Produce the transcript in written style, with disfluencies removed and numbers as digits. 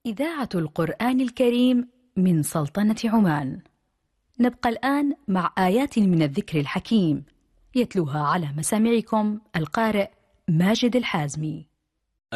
إذاعة القرآن الكريم من سلطنة عمان. نبقى الآن مع آيات من الذكر الحكيم يتلوها على مسامعكم القارئ ماجد الحازمي.